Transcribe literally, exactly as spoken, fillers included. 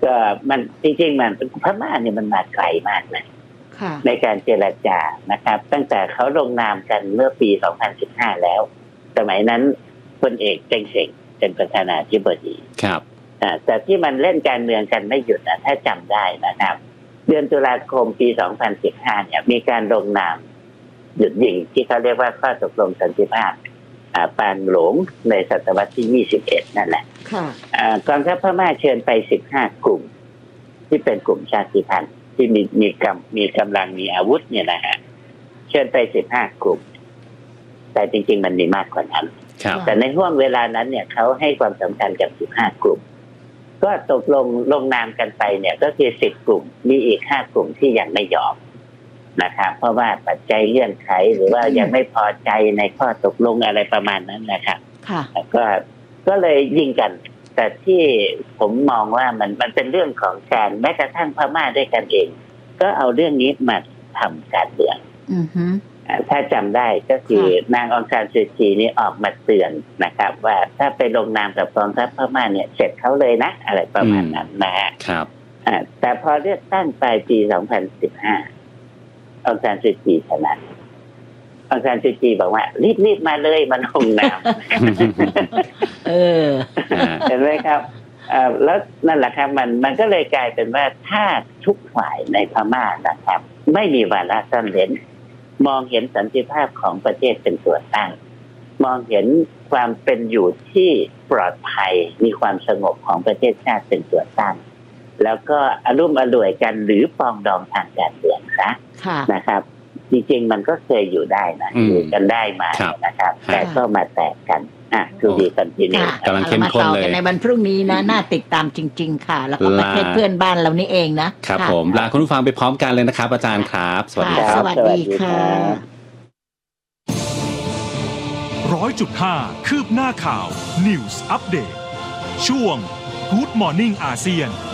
ก็มันจริงๆมันพม่าเนี่ยมันมาไกลมากนะในการเจรจานะครับตั้งแต่เขาลงนามกันเมื่อปีสองพันสิบห้าแล้วสมัยนั้นพลเอกเต็งเส็งเป็นประธานาธิบดีครับแต่ที่มันเล่นการเมืองกันไม่หยุดนะถ้าจำได้นะครับเดือนตุลาคมปีสองพันสิบห้าเนี่ยมีการลงนามหยุดยิงที่เขาเรียกว่าข้อตกลงสันติภาพปานหลงในศตวรรษที่ยี่สิบเอ็ดนั่นแหละกองทัพพม่าเชิญไปสิบห้ากลุ่มที่เป็นกลุ่มชาติพันธุ์ที่มีมีกำมีกำลังมีอาวุธเนี่ยนะฮะเชิญไปสิบห้ากลุ่มแต่จริงๆมันมีมากกว่านั้นแต่ในห่วงเวลานั้นเนี่ยเขาให้ความสำคัญกับสิบห้ากลุ่มก็ตกลงลงนามกันไปเนี่ยก็คือสิบกลุ่มมีอีกห้ากลุ่มที่ยังไม่ยอมนะครับเพราะว่าปัจจัยเงื่อนไขหรือว่ายังไม่พอใจในข้อตกลงอะไรประมาณนั้นนะครับก็ก็เลยยิงกันแต่ที่ผมมองว่ามันมันเป็นเรื่องของการแม้กระทั่งพม่าด้วยกันเองก็เอาเรื่องนี้มาทำการเมืองถ้าจำได้ก็คือนางองซานซูจีนี่ออกมาเตือนนะครับว่าถ้าไปลงนามกับกองทัพพม่าเนี่ยเสร็จเขาเลยนะอะไรประมาณนั้นนะฮะครับแต่พอเลือกตั้งปลายปีสองพันสิบห้าองซานซูจีชนะองซานซูจีบอกว่ารีบๆมาเลยมันลงนามเออเห็นไหมครับแล้วนั่นแหละครับมันมันก็เลยกลายเป็นว่าถ้าทุกฝ่ายในพม่านะครับไม่มีวาระซ่อนเร้นมองเห็นสันติภาพของประเทศเป็นตัวตั้งมองเห็นความเป็นอยู่ที่ปลอดภัยมีความสงบของประเทศชาติเป็นตัวตั้งแล้วก็อรุ่มอร่วยกันหรือปองดองทางการเมืองซะนะครับจริงๆมันก็เคยอยู่ได้นะอยู่กันได้มานะครับแต่ก็มาแตกกันอ่ะคือดีกันทีนี้กำลังเข้มข้นเลยในวันพรุ่งนี้นะน่าติดตามจริงๆค่ะแล้วก็ประเทศเพื่อนบ้านเรานี่เองนะครับผมลาคุณผู้ฟังไปพร้อมกันเลยนะครับอาจารย์ครับสวัสดีครับสวัสดีค่ะร้อยจุดห้าคืบหน้าข่าว News Update ช่วง Good Morning อาเซียน